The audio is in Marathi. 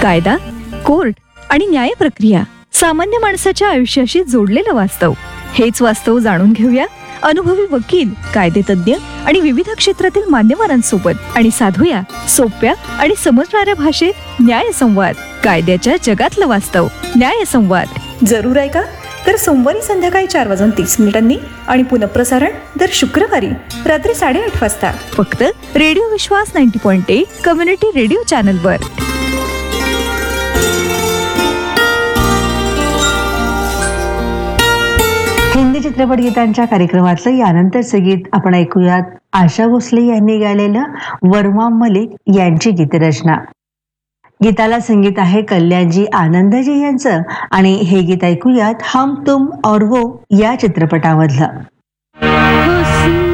कायदा, कोर्ट आणि न्याय प्रक्रिया, सामान्य माणसाच्या आयुष्याशी जोडलेलं वास्तव. हेच वास्तव जाणून घेऊया अनुभवी वकील, कायदेतज्ञ आणि विविध क्षेत्रातील मान्यवरांसोबत आणि साधूया सोप्या आणि समजणाऱ्या भाषेत न्यायसंवाद. कायद्याच्या जगातलं वास्तव. न्यायसंवाद जरूर ऐका. तर सोमवारी संध्याकाळी 4:30 आणि पुनःप्रसारण दर शुक्रवारी रात्री 8:30 वाजता फक्त रेडिओ विश्वास 90.8 कम्युनिटी रेडिओ चॅनलवर. हिंदी चित्रपट गीतांच्या कार्यक्रमातलं यानंतरचं गीत आपण ऐकूयात. आशा भोसले यांनी गायलेलं वर्मा मलिक यांची गीतरचना. गीताला संगीत आहे कल्याणजी आनंदजी यांचं आणि हे गीत ऐकूयात हम तुम और वो या चित्रपटामधलं.